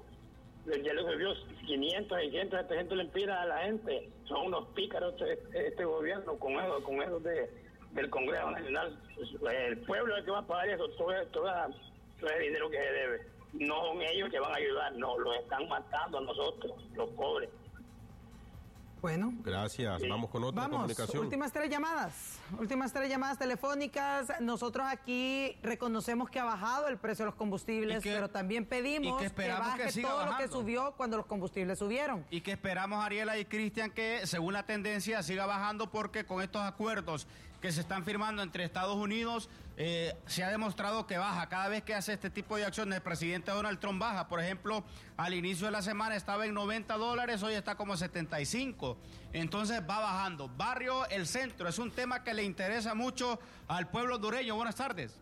500, 600, 700 lempiras a la gente. Son unos pícaros este gobierno con eso del Congreso Nacional. El pueblo es el que va a pagar eso, toda Eso es dinero que se debe. No son ellos que van a ayudar, no, los están matando a nosotros, los pobres. Bueno. Gracias. Sí. Vamos con otra comunicación. Últimas tres llamadas telefónicas. Nosotros aquí reconocemos que ha bajado el precio de los combustibles, pero también pedimos que baje todo lo que subió cuando los combustibles subieron. Y que esperamos, Ariela y Cristian, que según la tendencia siga bajando, porque con estos acuerdos que se están firmando entre Estados Unidos, se ha demostrado que baja. Cada vez que hace este tipo de acciones, el presidente Donald Trump baja. Por ejemplo, al inicio de la semana estaba en $90, hoy está como 75. Entonces va bajando. Barrio El Centro, es un tema que le interesa mucho al pueblo hondureño. Buenas tardes.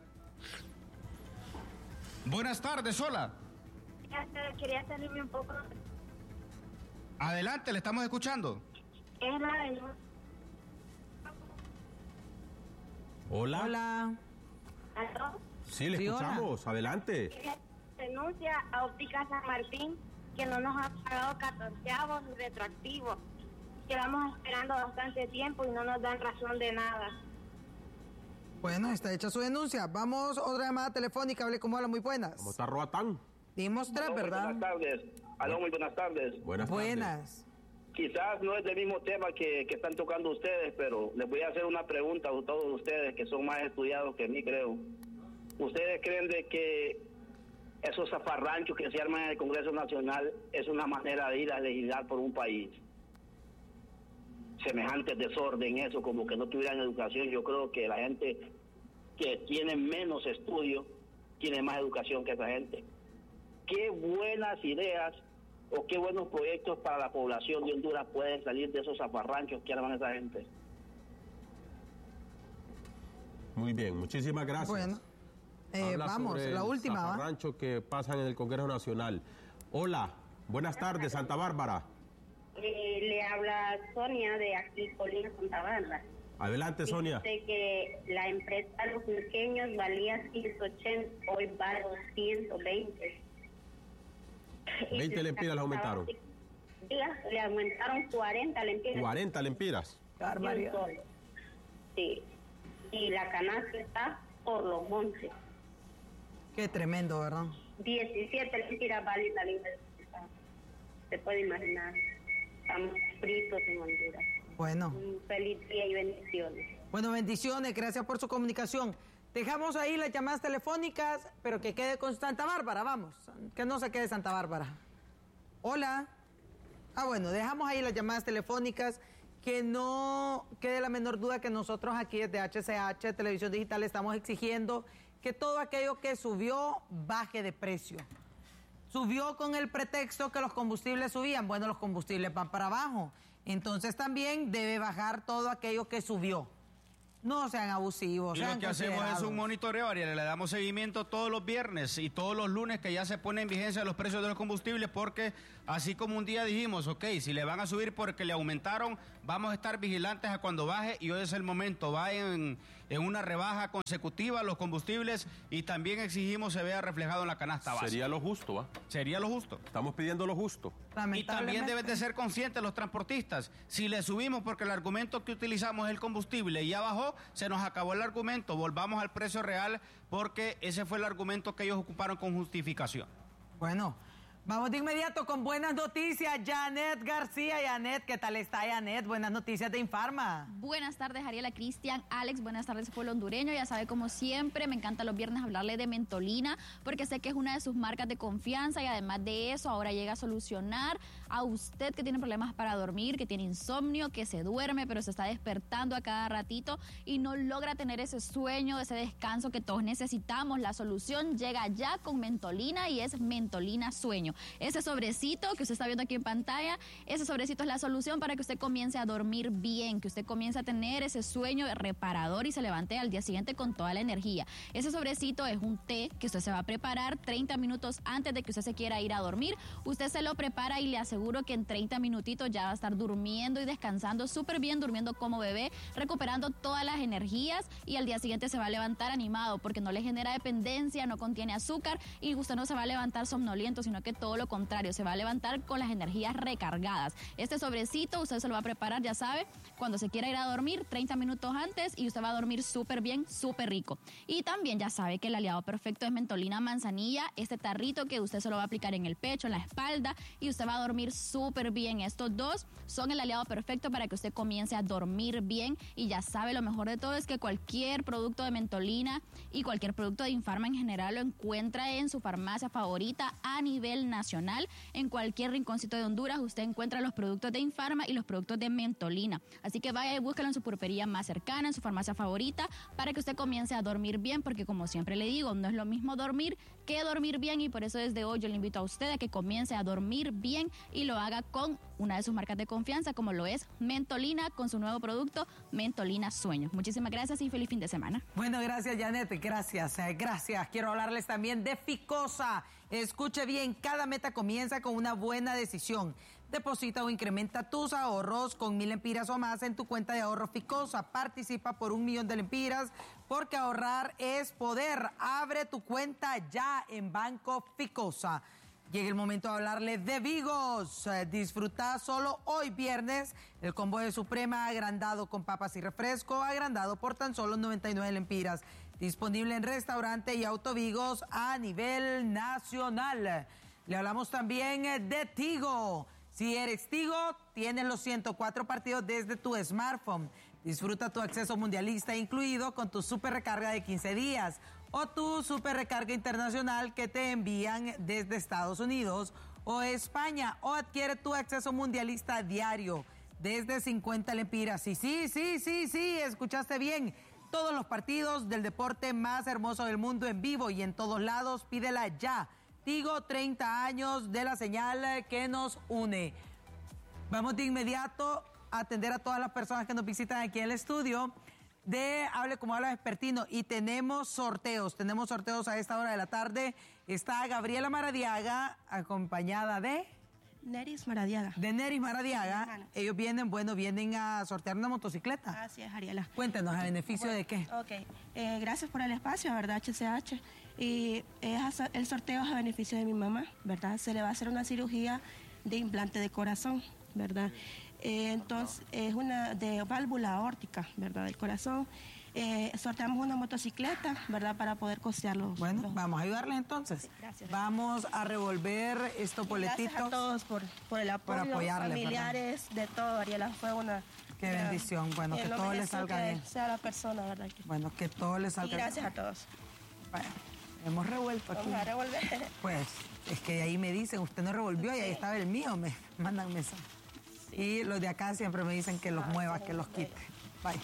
Buenas tardes, hola. Quería salirme un poco. Adelante, le estamos escuchando. Es la de... Hola. Hola. ¿Aló? Sí, le escuchamos. Adelante. Denuncia a Óptica San Martín que no nos ha pagado 14avos ni retroactivos. Llevamos esperando bastante tiempo y no nos dan razón de nada. Bueno, está hecha su denuncia. Vamos, otra llamada telefónica. Hable como habla, muy buenas. ¿Cómo está Roatán? Dimos tres, ¿verdad? Buenas tardes. Aló, muy buenas tardes. Buenas. Quizás no es del mismo tema que están tocando ustedes, pero les voy a hacer una pregunta a todos ustedes que son más estudiados que mí, creo. ¿Ustedes creen de que esos zafarranchos que se arman en el Congreso Nacional es una manera de ir a legislar por un país? Semejante desorden, eso, como que no tuvieran educación. Yo creo que la gente que tiene menos estudio tiene más educación que esa gente. Qué buenas ideas o qué buenos proyectos para la población de Honduras pueden salir de esos zafarranchos que arman esa gente. Muy bien, muchísimas gracias. Bueno, vamos, la última. Zafarranchos que pasan en el Congreso Nacional. Hola, buenas tardes, Santa Bárbara. Le habla Sonia de aquí, Colina, Santa Bárbara. Adelante, Sonia. Dice que la empresa Los Pequeños valía 180, hoy vale 220. 20 lempiras le aumentaron. Le aumentaron 40 lempiras. 40 lempiras. Barbaridad. Sí. Y la canasta está por los montes. Qué tremendo, ¿verdad? 17 lempiras vale la libra. Se puede imaginar. Estamos fritos en Honduras. Bueno. Un feliz día y bendiciones. Bueno, bendiciones. Gracias por su comunicación. Dejamos ahí las llamadas telefónicas, pero que quede con Santa Bárbara, vamos. Que no se quede Santa Bárbara. Hola. Bueno, dejamos ahí las llamadas telefónicas. Que no quede la menor duda que nosotros aquí desde HCH, Televisión Digital, estamos exigiendo que todo aquello que subió baje de precio. Subió con el pretexto que los combustibles subían. Bueno, los combustibles van para abajo. Entonces también debe bajar todo aquello que subió. No sean abusivos. Y lo que hacemos es un monitoreo, Ariel. Le damos seguimiento todos los viernes y todos los lunes que ya se pone en vigencia los precios de los combustibles, porque así como un día dijimos, ok, si le van a subir porque le aumentaron, vamos a estar vigilantes a cuando baje, y hoy es el momento. Va en una rebaja consecutiva los combustibles, y también exigimos se vea reflejado en la canasta básica. Sería lo justo, ¿va? Sería lo justo. Estamos pidiendo lo justo. Y también deben de ser conscientes los transportistas. Si le subimos porque el argumento que utilizamos es el combustible y ya bajó, se nos acabó el argumento. Volvamos al precio real, porque ese fue el argumento que ellos ocuparon con justificación. Bueno, vamos de inmediato con buenas noticias. Janet García. Janet, ¿qué tal está, Janet? Buenas noticias de Infarma. Buenas tardes, Ariela, Cristian, Alex. Buenas tardes, pueblo hondureño. Ya sabe, como siempre, me encanta los viernes hablarle de Mentolina, porque sé que es una de sus marcas de confianza, y además de eso, ahora llega a solucionar a usted que tiene problemas para dormir, que tiene insomnio, que se duerme, pero se está despertando a cada ratito y no logra tener ese sueño, ese descanso que todos necesitamos. La solución llega ya con Mentolina, y es Mentolina Sueño. Ese sobrecito que usted está viendo aquí en pantalla, ese sobrecito es la solución para que usted comience a dormir bien, que usted comience a tener ese sueño reparador y se levante al día siguiente con toda la energía. Ese sobrecito es un té que usted se va a preparar 30 minutos antes de que usted se quiera ir a dormir. Usted se lo prepara y le aseguro que en 30 minutitos ya va a estar durmiendo y descansando súper bien, durmiendo como bebé, recuperando todas las energías, y al día siguiente se va a levantar animado porque no le genera dependencia, no contiene azúcar, y usted no se va a levantar somnoliento, sino que todo lo contrario, se va a levantar con las energías recargadas. Este sobrecito usted se lo va a preparar, ya sabe, cuando se quiera ir a dormir, 30 minutos antes, y usted va a dormir súper bien, súper rico. Y también ya sabe que el aliado perfecto es mentolina manzanilla, este tarrito que usted se lo va a aplicar en el pecho, en la espalda, y usted va a dormir súper bien. Estos dos son el aliado perfecto para que usted comience a dormir bien. Y ya sabe, lo mejor de todo es que cualquier producto de mentolina y cualquier producto de Infarma en general lo encuentra en su farmacia favorita a nivel nacional. En cualquier rinconcito de Honduras usted encuentra los productos de Infarma y los productos de mentolina. Así que vaya y búsquelo en su pulpería más cercana, en su farmacia favorita, para que usted comience a dormir bien, porque como siempre le digo, no es lo mismo dormir que dormir bien, y por eso desde hoy yo le invito a usted a que comience a dormir bien y lo haga con una de sus marcas de confianza, como lo es Mentolina, con su nuevo producto Mentolina Sueño. Muchísimas gracias y feliz fin de semana. Bueno, gracias, Janet, gracias. Quiero hablarles también de Ficosa. Escuche bien, cada meta comienza con una buena decisión. Deposita o incrementa tus ahorros con 1,000 lempiras o más en tu cuenta de ahorro Ficosa. Participa por 1,000,000 de lempiras, porque ahorrar es poder. Abre tu cuenta ya en Banco Ficosa. Llega el momento de hablarle de Vigos. Disfruta solo hoy viernes el combo de Suprema agrandado con papas y refresco, agrandado por tan solo 99 lempiras. Disponible en restaurante y auto Vigos a nivel nacional. Le hablamos también de Tigo. Si eres Tigo, tienes los 104 partidos desde tu smartphone. Disfruta tu acceso mundialista incluido con tu super recarga de 15 días o tu super recarga internacional que te envían desde Estados Unidos o España, o adquiere tu acceso mundialista diario desde 50 lempiras. Sí, escuchaste bien. Todos los partidos del deporte más hermoso del mundo en vivo y en todos lados, pídela ya. Tigo, 30 años de la señal que nos une. Vamos de inmediato a atender a todas las personas que nos visitan aquí en el estudio de Hable Como Habla Vespertino, y tenemos sorteos a esta hora de la tarde. Está Gabriela Maradiaga, acompañada de Neris Maradiaga. De Neris Maradiaga. Ellos vienen a sortear una motocicleta. Así es, Ariela. Cuéntenos, ¿a beneficio de qué? Ok, gracias por el espacio, ¿verdad, HCH? Y el sorteo es a beneficio de mi mamá, ¿verdad? Se le va a hacer una cirugía de implante de corazón, ¿verdad? Entonces, es una de válvula aórtica, ¿verdad? Del corazón. Sorteamos una motocicleta, ¿verdad? Para poder costearlo. Bueno, vamos a ayudarles entonces. Sí, gracias. Vamos a revolver estos boletitos. Gracias a todos por el apoyo, por apoyarles, familiares, ¿verdad? De todo, Ariela. Fue una... Qué bendición. Bueno, que todo les salga bien. Sea la persona, ¿verdad? Bueno, que todo les salga bien. Y gracias a todos. Bueno, hemos revuelto aquí. Vamos a revolver. Pues, es que ahí me dicen, usted no revolvió y ahí estaba el mío, me mandan mensajes. Sí. Y los de acá siempre me dicen que los mueva, que los quite. Bye.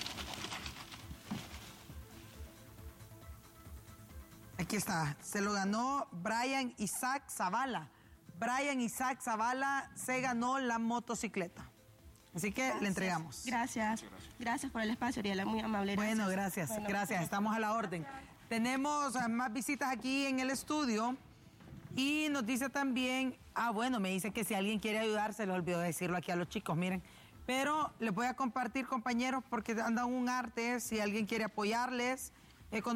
Aquí está, se lo ganó Brian Isaac Zavala. Brian Isaac Zavala se ganó la motocicleta. Así que le entregamos. Gracias por el espacio, Ariela, muy amable. Bueno, gracias, estamos a la orden. Tenemos más visitas aquí en el estudio y nos dice también, me dice que si alguien quiere ayudar, se les olvidó decirlo aquí a los chicos, miren. Pero les voy a compartir, compañeros, porque andan un arte, si alguien quiere apoyarles.